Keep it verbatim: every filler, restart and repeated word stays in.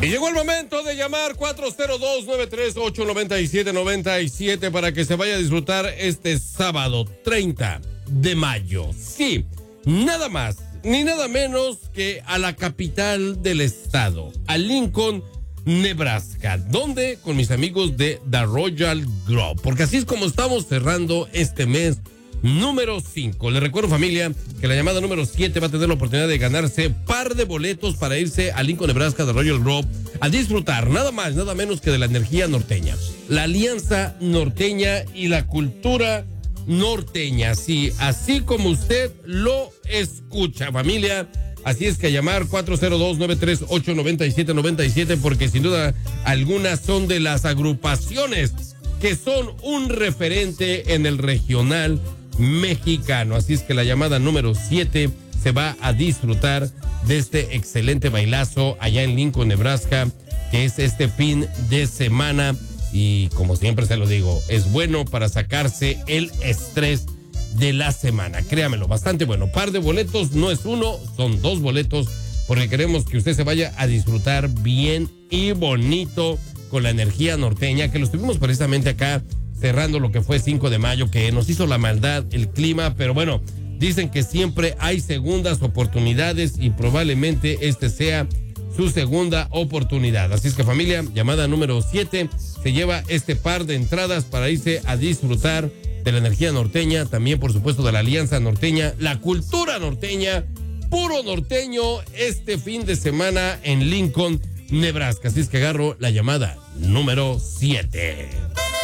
Y llegó el momento de llamar cuatro cero dos, nueve tres ocho, nueve siete nueve siete para que se vaya a disfrutar este sábado treinta de mayo. Sí, nada más ni nada menos que a la capital del estado, a Lincoln, Nebraska, donde con mis amigos de The Royal Grove, porque así es como estamos cerrando este mes número cinco. Les recuerdo, familia, que la llamada número siete va a tener la oportunidad de ganarse par de boletos para irse a Lincoln, Nebraska, de Royal Grove, a disfrutar nada más, nada menos que de la energía norteña, la alianza norteña y la cultura norteña. Sí, así como usted lo escucha, familia. Así es que a llamar cuatro cero dos, nueve tres ocho, nueve siete nueve siete, porque sin duda algunas son de las agrupaciones que son un referente en el regional mexicano. Así es que la llamada número siete se va a disfrutar de este excelente bailazo allá en Lincoln, Nebraska, que es este fin de semana. Y como siempre se lo digo, es bueno para sacarse el estrés de la semana. Créamelo, bastante bueno. Par de boletos, no es uno, son dos boletos, porque queremos que usted se vaya a disfrutar bien y bonito con la energía norteña, que lo estuvimos precisamente acá cerrando lo que fue cinco de mayo, que nos hizo la maldad el clima, pero bueno, dicen que siempre hay segundas oportunidades y probablemente este sea su segunda oportunidad. Así es que, familia, llamada número siete se lleva este par de entradas para irse a disfrutar de la energía norteña, también por supuesto de la alianza norteña, la cultura norteña, puro norteño este fin de semana en Lincoln, Nebraska. Así es que agarro la llamada número siete.